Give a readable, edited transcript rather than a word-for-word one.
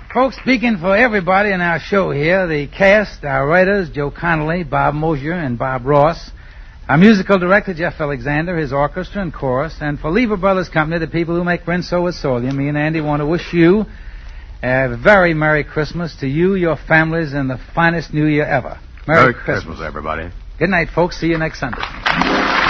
Folks, speaking for everybody in our show here, the cast, our writers, Joe Connolly, Bob Mosier, and Bob Ross, our musical director, Jeff Alexander, his orchestra and chorus, and for Lever Brothers Company, the people who make Rinso with Solium, me and Andy want to wish you a very Merry Christmas to you, your families, and the finest New Year ever. Merry Christmas, everybody. Good night, folks. See you next Sunday.